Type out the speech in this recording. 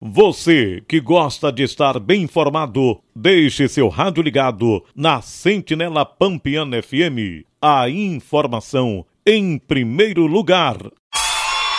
Você que gosta de estar bem informado, deixe seu rádio ligado na Sentinela Pampiana FM. A informação em primeiro lugar.